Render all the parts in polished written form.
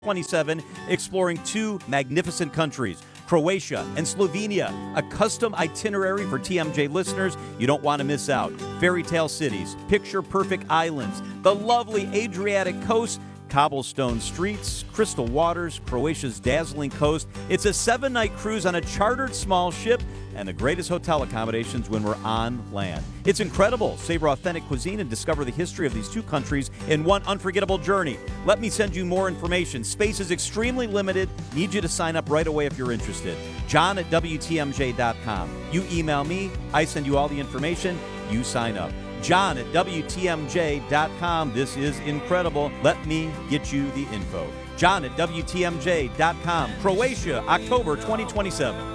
27, exploring two magnificent countries, Croatia and Slovenia. A custom itinerary for TMJ listeners you don't want to miss out. Fairy tale cities, picture-perfect islands, the lovely Adriatic coast, cobblestone streets, crystal waters, Croatia's dazzling coast. It's a 7-night cruise on a chartered small ship and the greatest hotel accommodations when we're on land. It's incredible. Savor authentic cuisine and discover the history of these two countries in one unforgettable journey. Let me send you more information. Space is extremely limited. Need you to sign up right away if you're interested. John at WTMJ.com. You email me, I send you all the information, you sign up. John at WTMJ.com. This is incredible. Let me get you the info. John at WTMJ.com. Croatia, October 2027.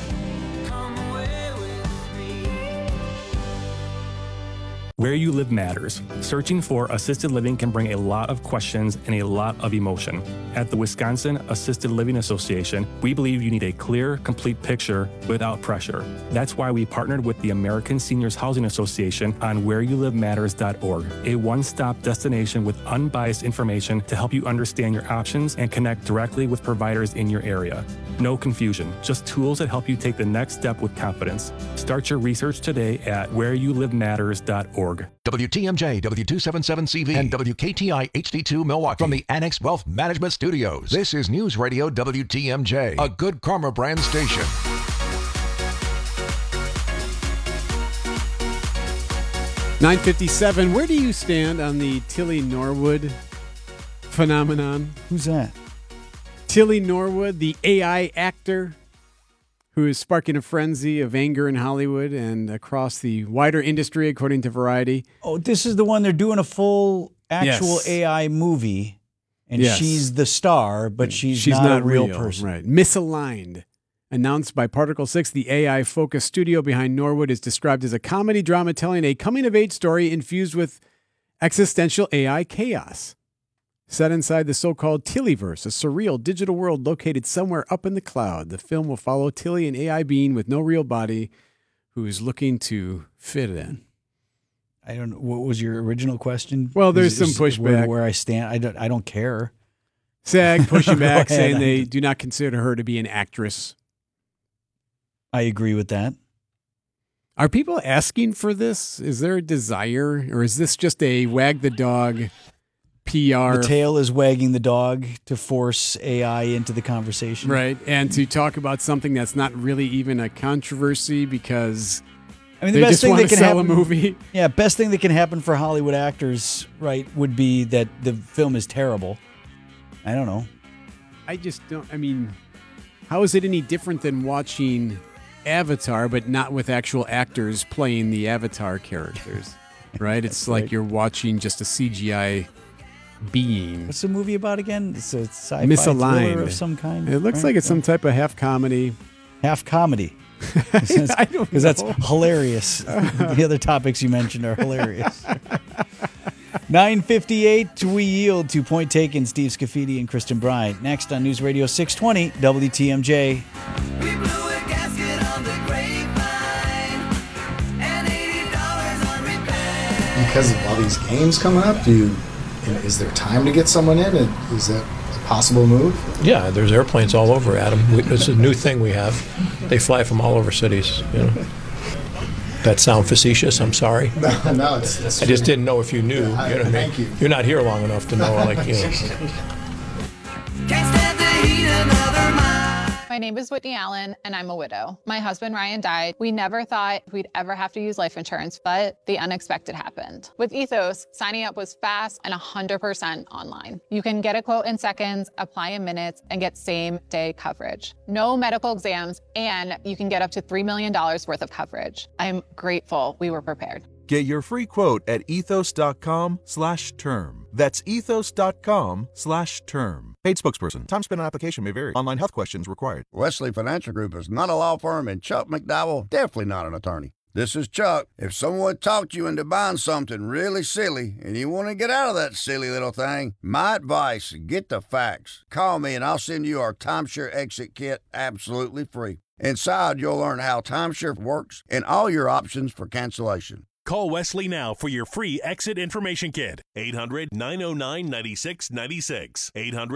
Where you live matters. Searching for assisted living can bring a lot of questions and a lot of emotion. At the Wisconsin Assisted Living Association, we believe you need a clear, complete picture without pressure. That's why we partnered with the American Seniors Housing Association on whereyouLiveMatters.org, a one-stop destination with unbiased information to help you understand your options and connect directly with providers in your area. No confusion, just tools that help you take the next step with confidence. Start your research today at whereyouLiveMatters.org. WTMJ, W277CV, and WKTI HD2 Milwaukee from the Annex Wealth Management Studios. This is News Radio WTMJ, a Good Karma brand station. $9:57. Where do you stand on the Tilly Norwood phenomenon? Who's that? Tilly Norwood, the AI actor who is sparking a frenzy of anger in Hollywood and across the wider industry, according to Variety. Oh, this is the one they're doing a full actual Yes. AI movie, and Yes. she's the star, but she's not a real person. Right. Misaligned. Announced by Particle 6, the AI-focused studio behind Norwood is described as a comedy drama telling a coming-of-age story infused with existential AI chaos. Set inside the so-called Tillyverse, a surreal digital world located somewhere up in the cloud, the film will follow Tilly, an AI being with no real body, who is looking to fit in. I don't know. What was your original question? Well, there's some pushback. Where I stand. I don't care. SAG pushing back, Go ahead. saying they do not consider her to be an actress. I agree with that. Are people asking for this? Is there a desire, or is this just a wag the dog PR? The tail is wagging the dog to force AI into the conversation. Right, and to talk about something that's not really even a controversy because I mean, they just want to sell a movie. Yeah, best thing that can happen for Hollywood actors, right, would be that the film is terrible. I don't know. I just don't. I mean, how is it any different than watching Avatar, but not with actual actors playing the Avatar characters? Right? It's like right. you're watching just a CGI being. What's the movie about again? It's a sci-fi Misaligned thriller of some kind. It looks right? like it's some type of half comedy. Half comedy. I don't know. Because that's hilarious. The other topics you mentioned are hilarious. 9:58, we yield to Point Taken, Steve Scafidi and Kristen Bryant. Next on News Radio 620, WTMJ. We blew a gasket on the grapevine and $80 on repair. Because of all these games coming up, is there time to get someone in? Is that a possible move? Yeah, there's airplanes all over, Adam. It's a new thing we have. They fly from all over cities. You know. That sound facetious? I'm sorry. No, it's I just didn't know if you knew. You know what I mean? Thank you. You're not here long enough to know, like, you know. Can't stand the heat another mile. My name is Whitney Allen, and I'm a widow. My husband, Ryan, died. We never thought we'd ever have to use life insurance, but the unexpected happened. With Ethos, signing up was fast and 100% online. You can get a quote in seconds, apply in minutes, and get same-day coverage. No medical exams, and you can get up to $3 million worth of coverage. I'm grateful we were prepared. Get your free quote at ethos.com/term. That's ethos.com/term. Paid spokesperson. Time spent on application may vary. Online health questions required. Wesley Financial Group is not a law firm, and Chuck McDowell definitely not an attorney. This is Chuck. If someone talked you into buying something really silly and you want to get out of that silly little thing, my advice, get the facts. Call me and I'll send you our timeshare exit kit absolutely free. Inside, you'll learn how timeshare works and all your options for cancellation. Call Wesley now for your free exit information kit. 800-909-9696.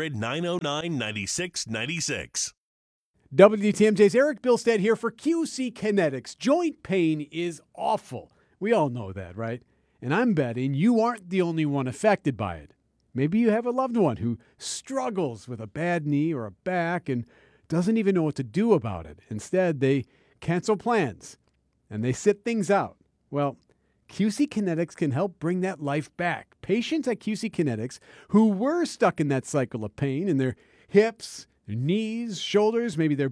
800-909-9696. WTMJ's Eric Bilstead here for QC Kinetics. Joint pain is awful. We all know that, right? And I'm betting you aren't the only one affected by it. Maybe you have a loved one who struggles with a bad knee or a back and doesn't even know what to do about it. Instead, they cancel plans and they sit things out. Well, QC Kinetics can help bring that life back. Patients at QC Kinetics who were stuck in that cycle of pain in their hips, their knees, shoulders, maybe their